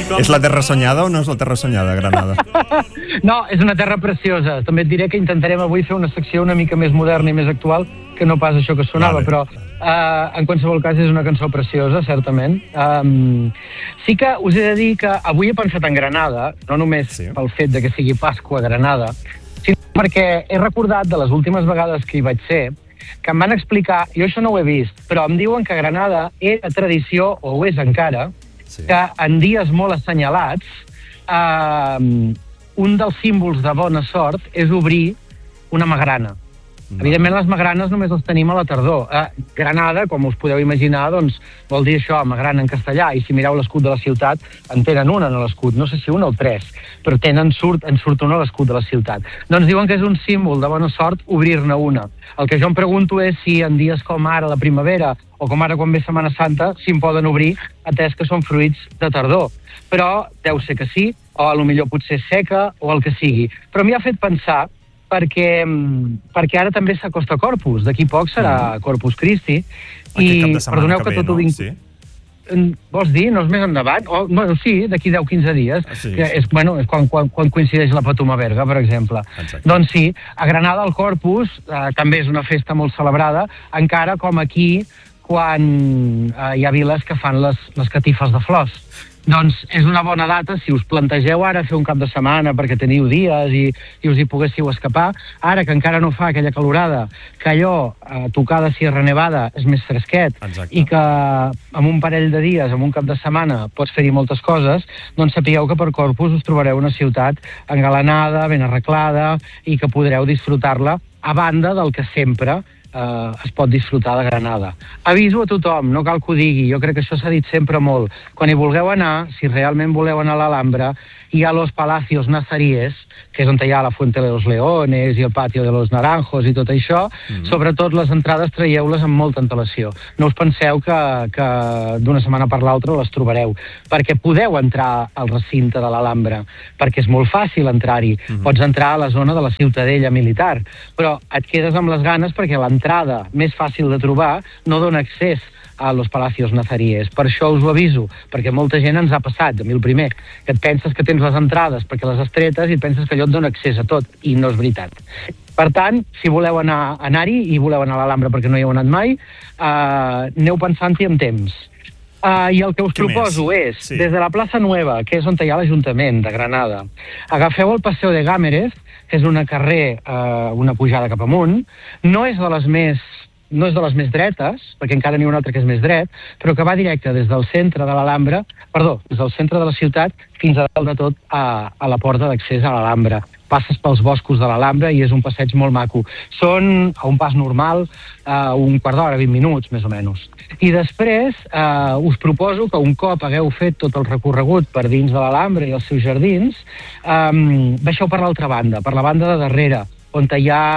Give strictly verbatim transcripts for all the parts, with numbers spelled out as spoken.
És la terra soñada o no és la terra soñada, Granada? No, és una terra preciosa. També et diré que intentarem avui fer una secció una mica més moderna i més actual, que no pas això que sonava, vale. Però uh, en qualsevol cas és una cançó preciosa, certament. Um, sí que us he de dir que avui he pensat en Granada, no només sí. pel fet de que sigui Pasqua a Granada, sinó perquè he recordat de les últimes vegades que hi vaig ser, que em van explicar, jo això no ho he vist, però em diuen que Granada era tradició, o ho és encara, sí. que en dies molt assenyalats, eh, un dels símbols de bona sort és obrir una magrana. No. Evidentment, les magranes només les tenim a la tardor. Eh, Granada, com us podeu imaginar, doncs, vol dir això, magrana en castellà, i si mireu l'escut de la ciutat, en tenen una en l'escut, no sé si una o tres, però tenen, surt, en surt una a l'escut de la ciutat. Doncs diuen que és un símbol de bona sort obrir-ne una. El que jo em pregunto és si en dies com ara, la primavera, o com ara quan ve Setmana Santa, si en poden obrir, atès que són fruits de tardor. Però deu ser que sí, o a lo millor potser seca, o el que sigui. Però m'hi ha fet pensar perquè, perquè ara també s'acosta Corpus, d'aquí poc serà Corpus Christi, i perdoneu que, que tot ho vinc... Sí? Vols dir? No és més endavant? O, bueno, sí, d'aquí deu a quinze dies, ah, sí, que és, bueno, és quan, quan, quan coincideix la Patum a Berga, per exemple. Exacte. Doncs sí, a Granada el Corpus eh, també és una festa molt celebrada, encara com aquí quan eh, hi ha viles que fan les, les catifes de flors. Doncs és una bona data, si us plantegeu ara fer un cap de setmana perquè teniu dies i, i us hi poguéssiu escapar, ara que encara no fa aquella calorada, que allò, eh, tocada Sierra Nevada, és més fresquet, exacte, i que amb un parell de dies, amb un cap de setmana, pots fer-hi moltes coses, doncs sapigueu que per Corpus us trobareu una ciutat engalanada, ben arreglada, i que podreu disfrutar-la, a banda del que sempre Uh, es pot disfrutar de Granada. Aviso a tothom, no cal que ho digui, jo crec que això s'ha dit sempre molt. Quan hi vulgueu anar, si realment voleu anar a l'Alhambra, hi ha los Palacios Nazaríes, que és on hi ha la Fuente de los Leones i el Patio de los Naranjos i tot això. Mm-hmm. Sobretot les entrades traieu-les amb molta antelació. No us penseu que, que d'una setmana per l'altra les trobareu, perquè podeu entrar al recinte de l'Alhambra, perquè és molt fàcil entrar-hi. Mm-hmm. Pots entrar a la zona de la Ciutadella militar, però et quedes amb les ganes perquè l'entrada més fàcil de trobar no dona accés a los Palacios Nazaríes. Per això us ho aviso, perquè molta gent ens ha passat, a mi el primer, que et penses que tens les entrades perquè les estretes i et penses que allò et dona accés a tot, i no és veritat. Per tant, si voleu anar anar-hi i voleu anar a l'Alhambra perquè no hi heu anat mai, eh, aneu pensant-hi amb temps. Uh, I el que us Què proposo més? és, sí. des de la plaça Nueva, que és on hi ha l'Ajuntament de Granada, agafeu el Paseo de Gámeres, que és una carrer, uh, una pujada cap amunt, no és de les més no és de les més dretes, perquè encara n'hi ha un altre que és més dret, però que va directe des del centre de l'Alhambra, perdó, des del centre de la ciutat fins a dalt de tot a, a la porta d'accés a l'Alhambra. Passes pels boscos de l'Alhambra i és un passeig molt maco. Són, a un pas normal, uh, un quart d'hora, vint minuts, més o menys. I després uh, us proposo que un cop hagueu fet tot el recorregut per dins de l'Alhambra i els seus jardins, um, baixeu per l'altra banda, per la banda de darrere, on hi ha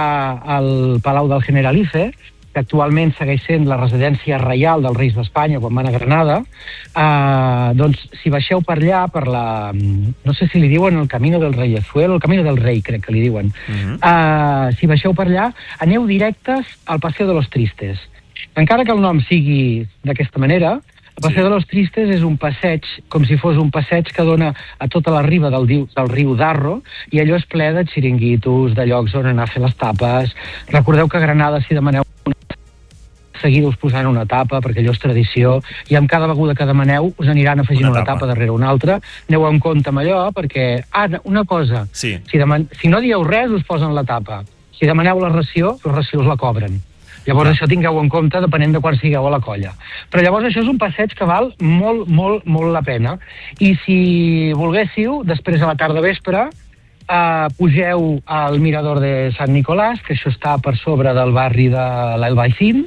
el Palau del Generalife, que actualment segueix sent la residència reial dels reis d'Espanya quan van a Granada. Uh, doncs, si baixeu per allà, per la... no sé si li diuen el Camino del Reyezuelo, el Camino del Rei, crec que li diuen. Uh-huh. Uh, si baixeu per allà, aneu directes al Paseo de los Tristes. Encara que el nom sigui d'aquesta manera, el Paseo de los Tristes és un passeig, com si fos un passeig que dona a tota la riba del, diu, del riu Darro, i allò és ple de xiringuitos, de llocs on anar a fer les tapes. Recordeu que a Granada, si demaneu seguida us posaran una tapa, perquè allò és tradició, i amb cada beguda que demaneu us aniran afegint una, una tapa darrere una altra. Aneu en compte amb allò, perquè... Ah, una cosa, sí. si, deman... si no dieu res, us posen la tapa. Si demaneu la ració, la ració us la cobren. Llavors ja. Això tingueu en compte depenent de quan sigueu a la colla. Però llavors això és un passeig que val molt, molt, molt la pena. I si volguéssiu, després a la tarda vespre, Uh, pugeu al Mirador de Sant Nicolàs, que això està per sobre del barri de l'Albaicín,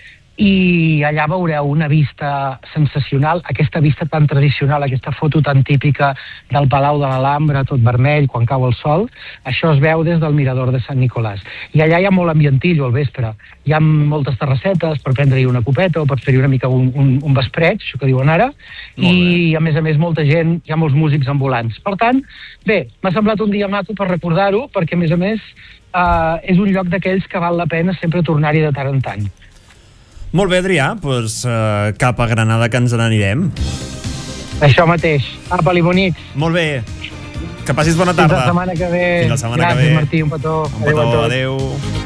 i allà veureu una vista sensacional, aquesta vista tan tradicional, aquesta foto tan típica del Palau de l'Alhambra, tot vermell, quan cau el sol. Això es veu des del Mirador de Sant Nicolàs. I allà hi ha molt ambientillo al vespre. Hi ha moltes terrassetes per prendre-hi una copeta o per fer-hi una mica un, un, un vespreig, això que diuen ara, i a més a més molta gent, hi ha molts músics ambulants. Per tant, bé, m'ha semblat un dia maco per recordar-ho, perquè a més a més eh, és un lloc d'aquells que val la pena sempre tornar-hi de tant en tant. Molt bé, Adrià, doncs uh, cap a Granada que ens n'anirem. Això mateix. Apa-li, bonics. Molt bé. Que passis bona tarda. Fins la setmana que ve. Fins la setmana Gràcies, que ve. Martí, un petó. Un petó, adéu. adéu.